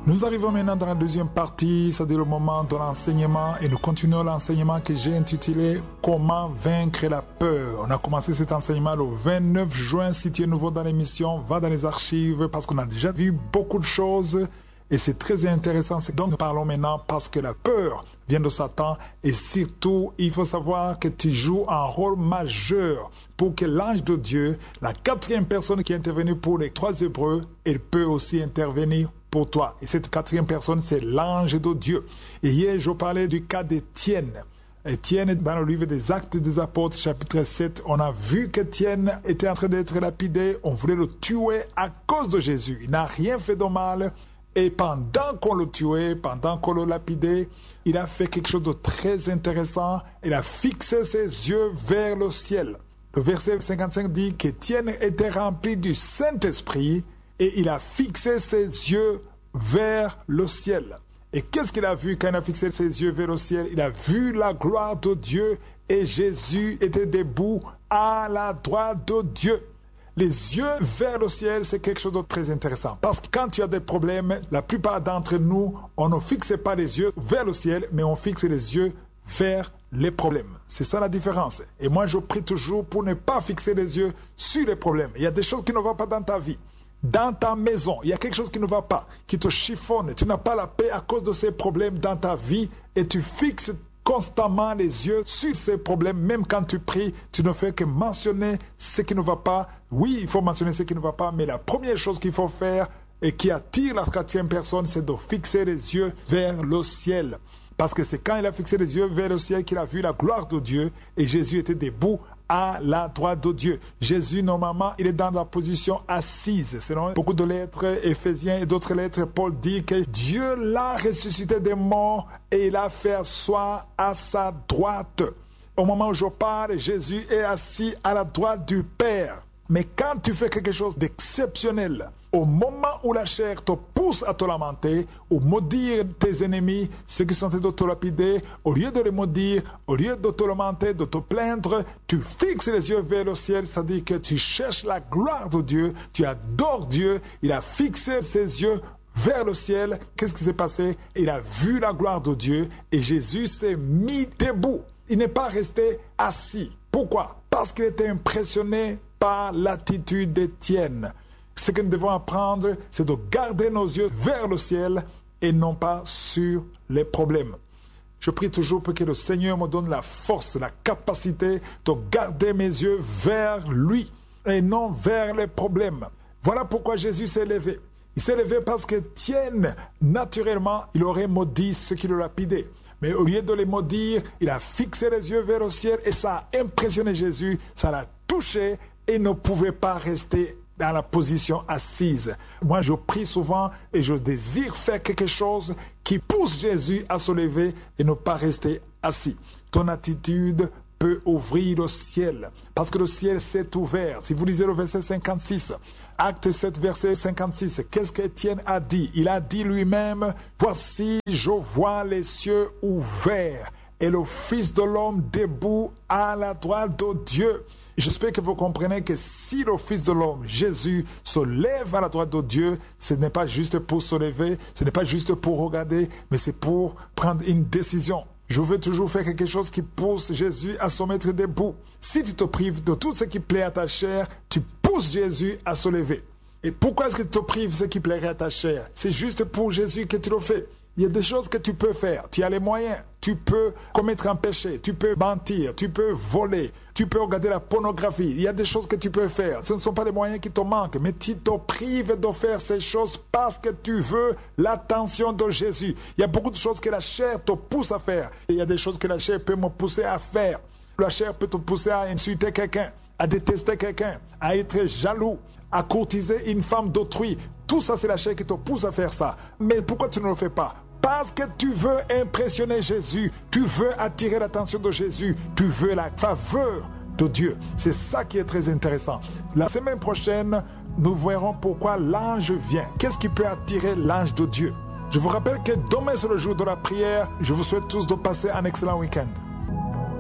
Nous arrivons maintenant dans la deuxième partie, c'est-à-dire le moment de l'enseignement, et nous continuons l'enseignement que j'ai intitulé « Comment vaincre la peur ». On a commencé cet enseignement le 29 juin. Si tu es nouveau dans l'émission, va dans les archives parce qu'on a déjà vu beaucoup de choses et c'est très intéressant. Donc nous parlons maintenant parce que la peur vient de Satan et surtout, il faut savoir que tu joues un rôle majeur pour que l'ange de Dieu, la quatrième personne qui est intervenue pour les 3 Hébreux, elle peut aussi intervenir pour toi. Et cette quatrième personne, c'est l'ange de Dieu. Et hier, je parlais du cas d'Étienne. Étienne, dans le livre des Actes des Apôtres, chapitre 7, on a vu qu'Étienne était en train d'être lapidé. On voulait le tuer à cause de Jésus. Il n'a rien fait de mal. Et pendant qu'on le tuait, pendant qu'on le lapidait, il a fait quelque chose de très intéressant. Il a fixé ses yeux vers le ciel. Le verset 55 dit qu'Étienne était rempli du Saint-Esprit et il a fixé ses yeux vers le ciel. Et qu'est-ce qu'il a vu quand il a fixé ses yeux vers le ciel? Il a vu la gloire de Dieu et Jésus était debout à la droite de Dieu. Les yeux vers le ciel, c'est quelque chose de très intéressant. Parce que quand tu as des problèmes, la plupart d'entre nous, on ne fixe pas les yeux vers le ciel, mais on fixe les yeux vers les problèmes. C'est ça la différence. Et moi, je prie toujours pour ne pas fixer les yeux sur les problèmes. Il y a des choses qui ne vont pas dans ta vie. Dans ta maison, il y a quelque chose qui ne va pas, qui te chiffonne. Tu n'as pas la paix à cause de ces problèmes dans ta vie et tu fixes constamment les yeux sur ces problèmes. Même quand tu pries, tu ne fais que mentionner ce qui ne va pas. Oui, il faut mentionner ce qui ne va pas, mais la première chose qu'il faut faire et qui attire la quatrième personne, c'est de fixer les yeux vers le ciel. Parce que c'est quand il a fixé les yeux vers le ciel qu'il a vu la gloire de Dieu et Jésus était debout à la droite de Dieu. Jésus, normalement, il est dans la position assise. Selon beaucoup de lettres, Éphésiens et d'autres lettres, Paul dit que Dieu l'a ressuscité des morts et il l'a fait asseoir à sa droite. Au moment où je parle, Jésus est assis à la droite du Père. Mais quand tu fais quelque chose d'exceptionnel, au moment où la chair te pousse à te lamenter, ou maudire tes ennemis, ceux qui sont en train de te lapider, au lieu de les maudire, au lieu de te lamenter, de te plaindre, tu fixes les yeux vers le ciel, c'est-à-dire que tu cherches la gloire de Dieu, tu adores Dieu, il a fixé ses yeux vers le ciel. Qu'est-ce qui s'est passé? Il a vu la gloire de Dieu et Jésus s'est mis debout. Il n'est pas resté assis. Pourquoi? Parce qu'il était impressionné par l'attitude d'Étienne. Ce que nous devons apprendre, c'est de garder nos yeux vers le ciel et non pas sur les problèmes. Je prie toujours pour que le Seigneur me donne la force, la capacité de garder mes yeux vers lui et non vers les problèmes. Voilà pourquoi Jésus s'est levé. Il s'est levé parce qu'Étienne, naturellement, il aurait maudit ceux qui le lapidaient. Mais au lieu de les maudire, il a fixé les yeux vers le ciel et ça a impressionné Jésus, ça l'a touché et ne pouvait pas rester dans la position assise. Moi, je prie souvent et je désire faire quelque chose qui pousse Jésus à se lever et ne pas rester assis. Ton attitude peut ouvrir le ciel, parce que le ciel s'est ouvert. Si vous lisez le verset 56, Acte 7, verset 56, qu'est-ce qu'Étienne a dit? Il a dit lui-même, « Voici, je vois les cieux ouverts et le Fils de l'homme debout à la droite de Dieu. » J'espère que vous comprenez que si le Fils de l'homme, Jésus, se lève à la droite de Dieu, ce n'est pas juste pour se lever, ce n'est pas juste pour regarder, mais c'est pour prendre une décision. Je veux toujours faire quelque chose qui pousse Jésus à se mettre debout. Si tu te prives de tout ce qui plaît à ta chair, tu pousses Jésus à se lever. Et pourquoi est-ce que tu te prives de ce qui plairait à ta chair? C'est juste pour Jésus que tu le fais. Il y a des choses que tu peux faire. Tu as les moyens. Tu peux commettre un péché. Tu peux mentir. Tu peux voler. Tu peux regarder la pornographie. Il y a des choses que tu peux faire. Ce ne sont pas les moyens qui te manquent. Mais tu te prives de faire ces choses parce que tu veux l'attention de Jésus. Il y a beaucoup de choses que la chair te pousse à faire. Et il y a des choses que la chair peut me pousser à faire. La chair peut te pousser à insulter quelqu'un, à détester quelqu'un, à être jaloux, à courtiser une femme d'autrui. Tout ça, c'est la chair qui te pousse à faire ça. Mais pourquoi tu ne le fais pas? Parce que tu veux impressionner Jésus. Tu veux attirer l'attention de Jésus. Tu veux la faveur de Dieu. C'est ça qui est très intéressant. La semaine prochaine, nous verrons pourquoi l'ange vient. Qu'est-ce qui peut attirer l'ange de Dieu? Je vous rappelle que demain, c'est le jour de la prière. Je vous souhaite tous de passer un excellent week-end.